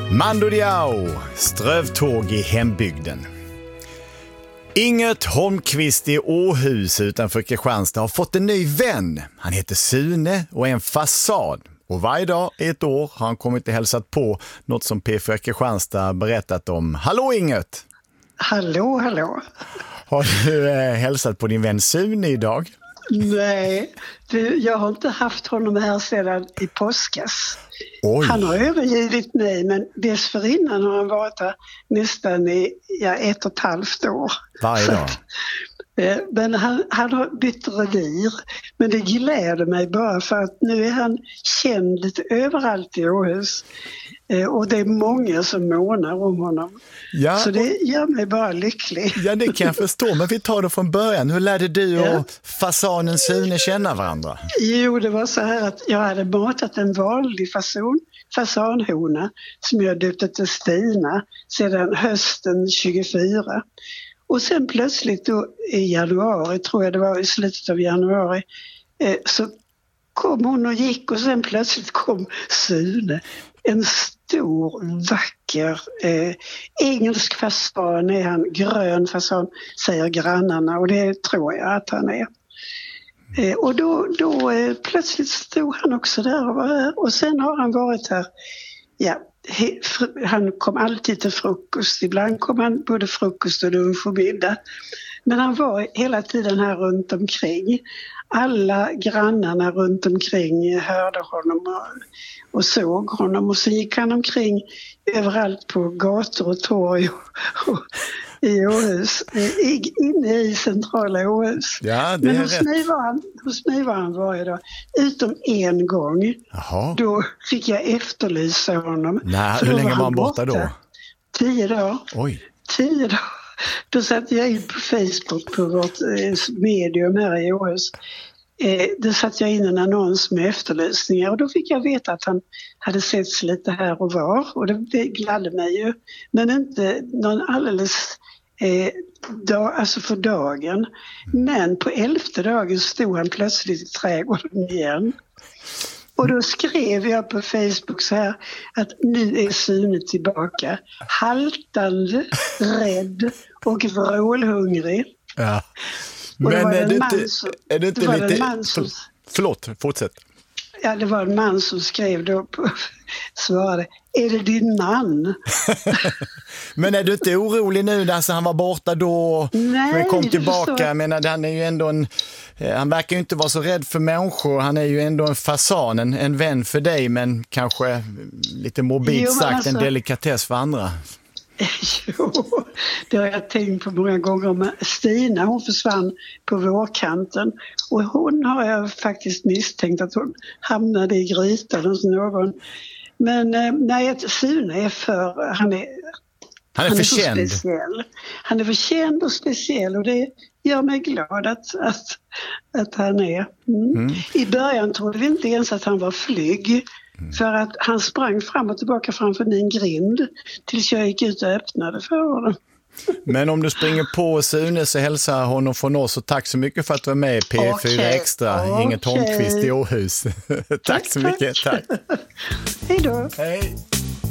Mando Diao, strövtåg i hembygden. Inget Holmqvist i Åhus utanför Kristianstad har fått en ny vän. Han heter Sune och är en fasad. Och varje dag i ett år har han kommit och hälsat på något som P4 Kristianstad berättat om. Hallå Inget! Hallå, hallå. Har du hälsat på din vän Sune idag? Nej, jag har inte haft honom här sedan i påskas. Oj. Han har övergivit mig, men dessförinnan har han varit här nästan i 1,5 år. Varje dag? Men han har bytt revir, men det gläder mig bara för att nu är han känd lite överallt i Åhus. Och det är många som månar om honom. Ja, så det gör mig bara lycklig. Ja, det kan jag förstå. Men vi tar det från början. Hur lärde du och fasanen Sune känna varandra? Jo, det var så här att jag hade matat en vanlig fasanhona som jag döpte till Stina sedan hösten 24. Och sen plötsligt då i januari, tror jag det var i slutet av januari, så kom hon och gick och sen plötsligt kom Sune. En stor, vacker engelsk fasan är han, grön fasan säger grannarna och det tror jag att han är. Och då plötsligt stod han också där och var här och sen har han varit här, han kom alltid till frukost, ibland kom han både frukost och lunch och middag. Men han var hela tiden här runt omkring. Alla grannarna runt omkring hörde honom och såg honom. Och så gick han omkring överallt på gator och torg och i Åhus. Inne i centrala Åhus. Ja, det är rätt. Hos mig var han varje dag. Utom en gång. Jaha. Då fick jag efterlysa honom. Nej, hur länge var han borta då? 10 dagar. Oj. 10 dagar. Då satt jag in på Facebook på vårt medium här i Åhus. Då satt jag in en annons med efterlysningar och då fick jag veta att han hade setts lite här och var och det gladde mig ju. Men inte någon alldeles alltså för dagen. Men på 11:e dagen stod han plötsligt i trädgården igen. Och då skrev jag på Facebook så här att nu är Sune tillbaka. Haltande, rädd och vrålhungrig. Ja. Men är det inte lite... Förlåt, fortsätt. Ja, det var en man som skrev då svarade, är det din man? Men är du inte orolig nu när han var borta då? Nej, men kom tillbaka? Men han är ju ändå han verkar ju inte vara så rädd för människor. Han är ju ändå en fasan, en vän för dig, men kanske lite mobilt sagt en delikatess för andra. Jo, det har jag tänkt på många gånger. Men Stina, hon försvann på vårkanten och hon har jag faktiskt misstänkt att hon hamnade i grytan hos någon. Men nej, Sune är han är för känd. Speciell. Han är för känd och speciell och det gör mig glad att han är. I början trodde vi inte ens att han var flyg. För att han sprang fram och tillbaka framför min grind tills jag gick ut och öppnade för honom. Men om du springer på Sune så hälsar honom från oss och tack så mycket för att du är med i P4 Extra. Inget Holmqvist i Åhus. Tack så mycket. Tack. Hej då. Hej.